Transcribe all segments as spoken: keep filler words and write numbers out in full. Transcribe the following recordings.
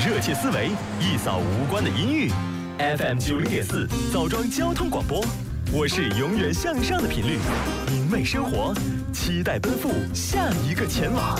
热切思维，一扫无关的阴郁。F M 九零点四，枣庄交通广播，我是永远向上的频率，明媚生活，期待奔赴下一个前往。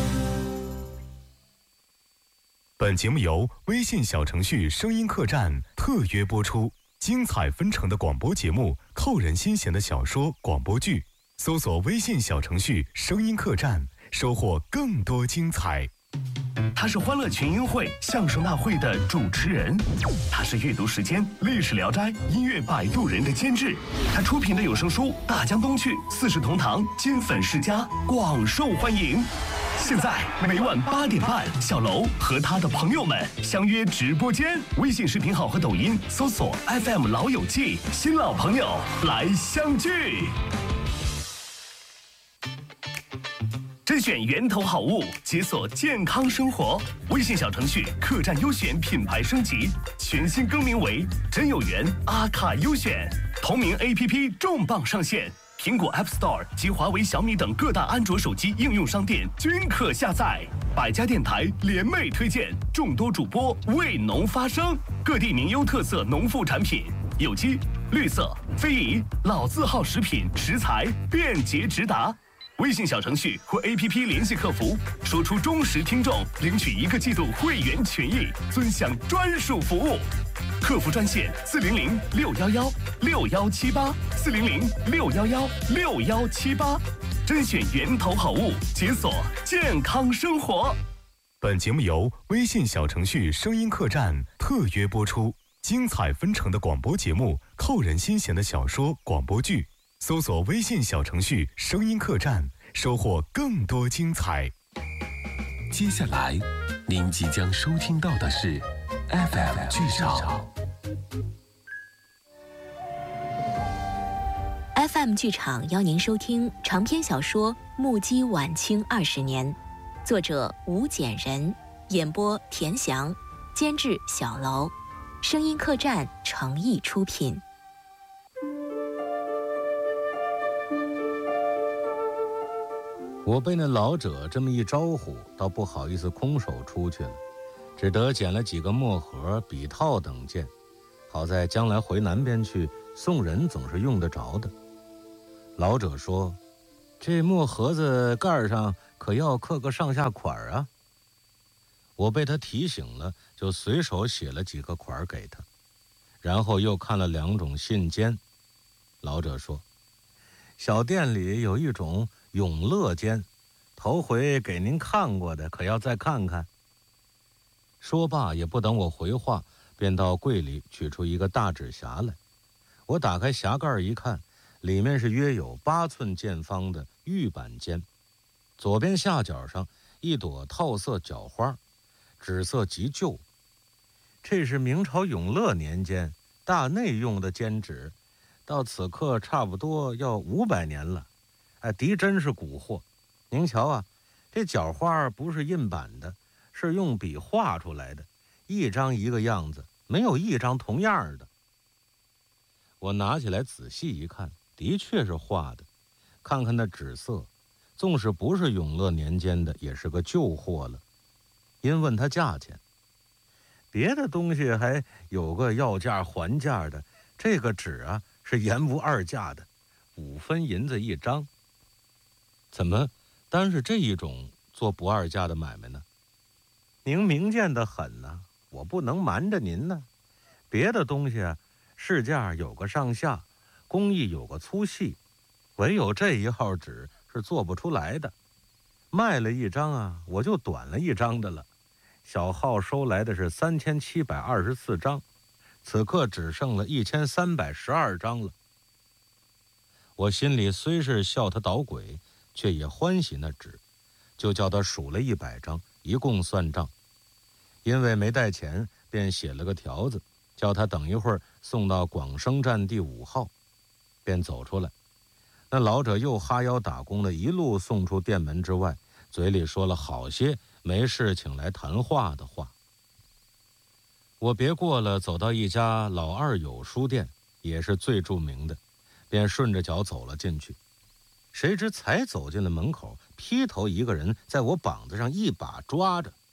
本节目由微信小程序声音客栈特约播出，精彩纷呈的广播节目，扣人心弦的小说、广播剧，搜索微信小程序声音客栈，收获更多精彩。他是欢乐群英会相声大会的主持人，他是阅读时间历史聊斋音乐摆渡人的监制，他出品的有声书《大江东去》《四世同堂》金粉世家广受欢迎。现在每晚八点半，小楼和他的朋友们相约直播间，微信视频号和抖音搜索 F M 老友记，新老朋友来相聚。甄选源头好物，解锁健康生活。微信小程序客栈优选品牌升级，全新更名为真有缘阿卡优选。同名 A P P 重磅上线，苹果 App Store 及华为、小米等各大安卓手机应用商店均可下载。百家电台联袂推荐，众多主播为农发声，各地名优特色农副产品，有机、绿色、非遗、老字号食品食材便捷直达。微信小程序或 A P P 联系客服，说出忠实听众，领取一个季度会员权益，尊享专属服务。客服专线四零零六幺幺六幺七八四零零六幺幺六幺七八，甄选源头好物，解锁健康生活。本节目由微信小程序声音客栈特约播出，精彩纷呈的广播节目，扣人心弦的小说、广播剧。搜索微信小程序声音客栈，收获更多精彩。 接下来您即将收听到的是 F M 剧场。 F M 剧场邀您收听长篇小说《目击晚清二十年》，作者吴简人，演播田翔，监制小楼，声音客栈诚意出品。 我被那老者这么一招呼，倒不好意思空手出去了，只得捡了几个墨盒、笔套等件，好在将来回南边去送人总是用得着的。老者说：“这墨盒子盖上可要刻个上下款啊。”我被他提醒了，就随手写了几个款给他，然后又看了两种信笺。老者说：“小店里有一种永乐笺，头回给您看过的，可要再看看。”说罢也不等我回话，便到柜里取出一个大纸匣来。我打开匣盖一看，里面是约有八寸见方的玉板笺，左边下角上一朵套色角花，纸色极旧。这是明朝永乐年间大内用的笺纸，到此刻差不多要五百年了。哎，的真是古货。您瞧啊，这角花不是印版的，是用笔画出来的，一张一个样子，没有一张同样的。我拿起来仔细一看，的确是画的。看看那纸色，纵使不是永乐年间的，也是个旧货了。因问他价钱，别的东西还有个要价还价的，这个纸啊是言无二价的，五分银子一张。怎么单是这一种做不二价的买卖呢？您明鉴得很呢、啊，我不能瞒着您呢。别的东西啊，市价有个上下，工艺有个粗细，唯有这一号纸是做不出来的。卖了一张啊，我就短了一张的了。小号收来的是三千七百二十四张，此刻只剩了一千三百十二张了。我心里虽是笑他捣鬼，却也欢喜那纸，就叫他数了一百张，一共算账。因为没带钱，便写了个条子，叫他等一会儿送到广生站第五号，便走出来。那老者又哈腰打工的一路送出店门之外，嘴里说了好些没事请来谈话的话。我别过了，走到一家老二友书店，也是最著名的，便顺着脚走了进去。谁知才走进了门口，劈头一个人在我膀子上一把抓着，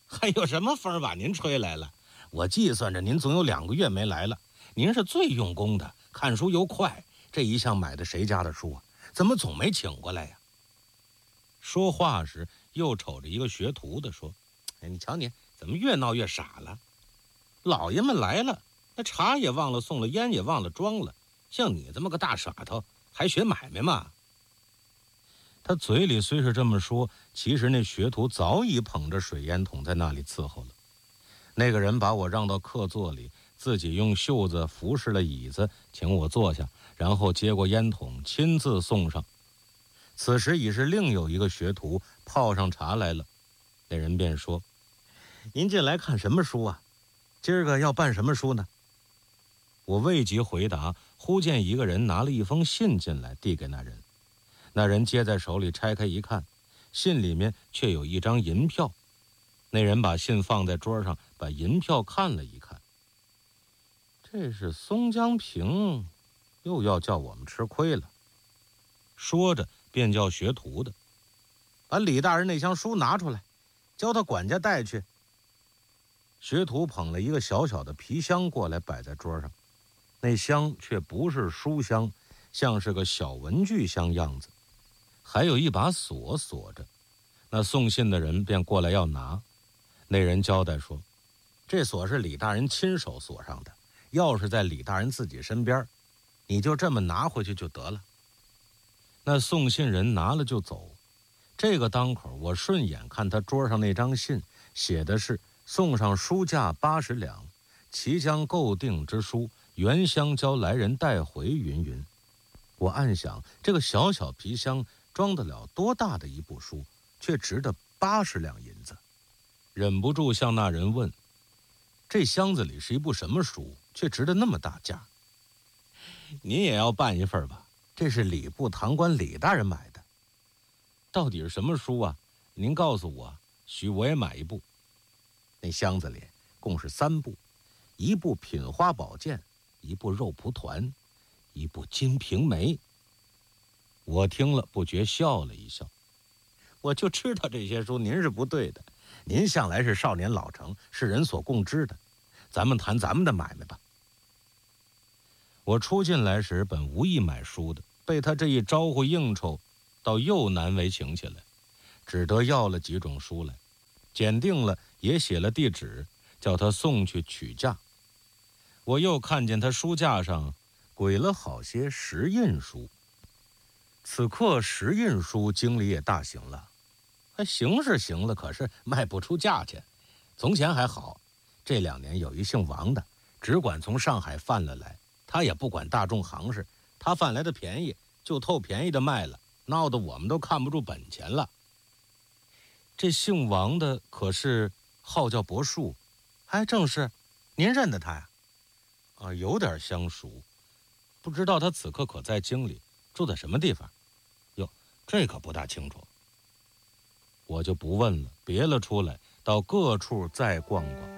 还有什么风把您吹来了？我计算着您总有两个月没来了，您是最用功的，看书又快，这一向买的谁家的书啊？怎么总没请过来呀？说话时又瞅着一个学徒的说：“哎，你瞧你怎么越闹越傻了？老爷们来了，那茶也忘了送了，烟也忘了装了，像你这么个大傻头，还学买卖吗？”他嘴里虽是这么说，其实那学徒早已捧着水烟筒在那里伺候了。那个人把我让到客座里，自己用袖子服侍了椅子，请我坐下，然后接过烟筒，亲自送上。此时已是另有一个学徒泡上茶来了，那人便说：“您进来看什么书啊？今儿个要办什么书呢？”我未及回答，忽见一个人拿了一封信进来，递给那人。那人接在手里，拆开一看，信里面却有一张银票。那人把信放在桌上，把银票看了一看，这是松江平又要叫我们吃亏了。说着便叫学徒的把李大人那箱书拿出来，叫他管家带去。学徒捧了一个小小的皮箱过来，摆在桌上，那箱却不是书箱，像是个小文具箱样子，还有一把锁锁着。那送信的人便过来要拿，那人交代说：“这锁是李大人亲手锁上的，钥匙在李大人自己身边，你就这么拿回去就得了。”那送信人拿了就走。这个当口，我顺眼看他桌上那张信，写的是送上书价八十两，其将购定之书，原相交来人带回云云。我暗想，这个小小皮箱装得了多大的一部书，却值得八十两银子。忍不住向那人问：“这箱子里是一部什么书，却值得那么大价？”“您也要办一份吧？这是礼部堂官李大人买的。”“到底是什么书啊？您告诉我，许我也买一部。”那箱子里共是三部，一部品花宝鉴，一部肉蒲团，一部金瓶梅。我听了不觉笑了一笑，我就知道这些书您是不对的，您向来是少年老成，是人所共知的，咱们谈咱们的买卖吧。我出进来时本无意买书的，被他这一招呼应酬，倒又难为情起来，只得要了几种书来，检定了，也写了地址，叫他送去取价。我又看见他书架上轨了好些石印书，此刻石印书经理也大行了，还行是行了，可是卖不出价钱。从前还好，这两年有一姓王的，只管从上海贩了来，他也不管大众行市，他贩来的便宜就透便宜的卖了，闹得我们都看不住本钱了。这姓王的可是号叫柏树？还正是。您认得他呀？啊，有点相熟，不知道他此刻可在京里，住在什么地方？哟，这可不大清楚。我就不问了，别了出来，到各处再逛逛。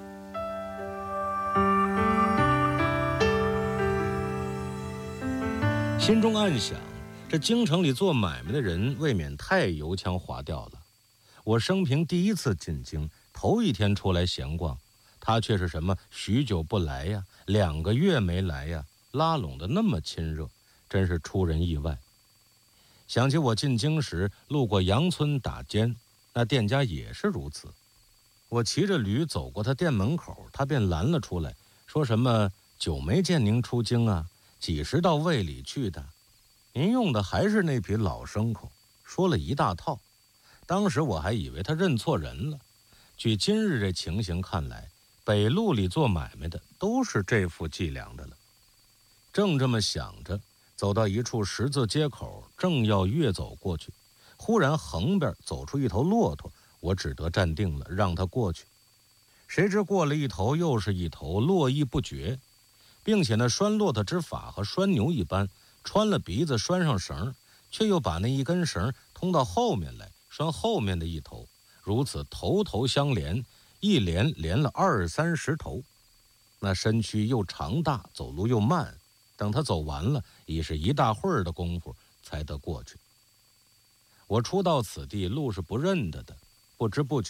心中暗想，这京城里做买卖的人未免太油腔滑调了。我生平第一次进京，头一天出来闲逛，他却是什么许久不来呀，两个月没来呀，拉拢的那么亲热，真是出人意外。想起我进京时路过杨村打尖，那店家也是如此。我骑着驴走过他店门口，他便拦了出来，说什么久没见您出京啊，几时到卫里去的？您用的还是那匹老牲口，说了一大套。当时我还以为他认错人了。据今日这情形看来，北路里做买卖的都是这副伎俩的了。正这么想着，走到一处十字街口，正要越走过去，忽然横边走出一头骆驼，我只得站定了，让他过去。谁知过了一头又是一头，络绎不绝，并且那拴骆驼之法和拴牛一般，穿了鼻子拴上绳，却又把那一根绳通到后面来，拴后面的一头，如此头头相连，一连连了二三十头。那身躯又长大，走路又慢，等他走完了，已是一大会儿的功夫才得过去。我初到此地，路是不认得的，不知不觉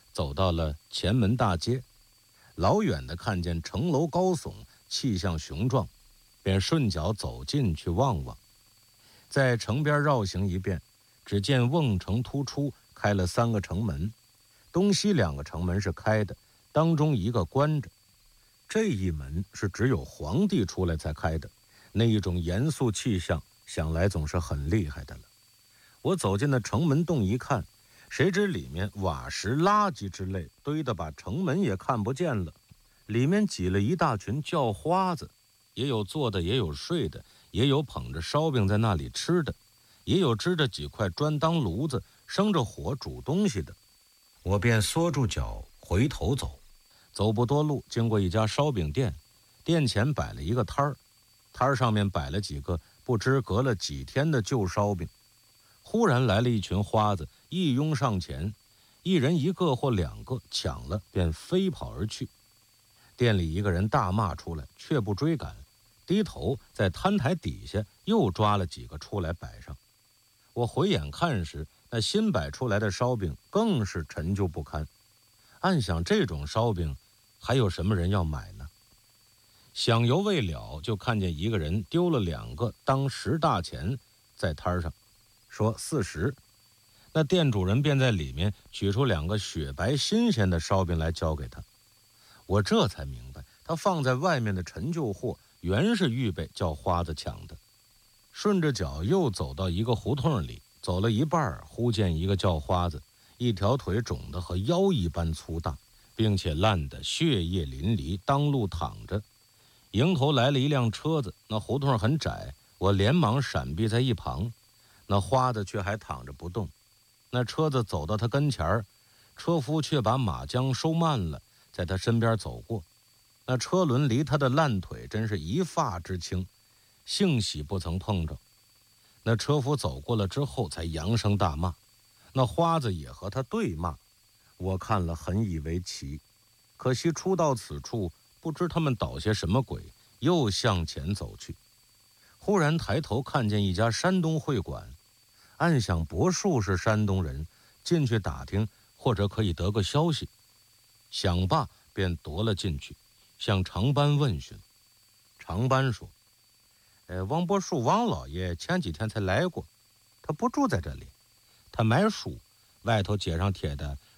走到了前门大街，老远的看见城楼高耸，气象雄壮，便顺脚走进去望望。在城边绕行一遍，只见瓮城突出，开了三个城门，东西两个城门是开的，当中一个关着。这一门是只有皇帝出来才开的，那一种严肃气象，想来总是很厉害的了。我走进那城门洞一看，谁知里面瓦石垃圾之类堆得把城门也看不见了，里面挤了一大群叫花子，也有坐的，也有睡的，也有捧着烧饼在那里吃的，也有支着几块砖当炉子生着火煮东西的。我便缩住脚回头走，走不多路，经过一家烧饼店，店前摆了一个摊儿，摊儿上面摆了几个不知隔了几天的旧烧饼。忽然来了一群花子，一拥上前，一人一个或两个，抢了便飞跑而去。店里一个人大骂出来，却不追赶，低头在摊台底下又抓了几个出来摆上。我回眼看时，那新摆出来的烧饼更是陈旧不堪。暗想这种烧饼还有什么人要买呢？想犹未了，就看见一个人丢了两个当十大钱在摊上，说四十。那店主人便在里面取出两个雪白新鲜的烧饼来交给他。我这才明白，他放在外面的陈旧货原是预备叫花子抢的。顺着脚又走到一个胡同里，走了一半，忽见一个叫花子，一条腿肿得和腰一般粗大，并且烂得血液淋漓，当路躺着。迎头来了一辆车子，那胡同很窄，我连忙闪避在一旁，那花子却还躺着不动。那车子走到他跟前，车夫却把马缰收慢了，在他身边走过。那车轮离他的烂腿真是一发之轻，幸喜不曾碰着。那车夫走过了之后才扬声大骂，那花子也和他对骂。我看了很以为奇，可惜初到此处，不知他们捣些什么鬼，又向前走去。忽然抬头看见一家山东会馆，暗想伯树是山东人，进去打听或者可以得个消息。想罢便踱了进去，向长班问询。长班说，呃，王伯树王老爷前几天才来过，他不住在这里，他买书，外头街上贴的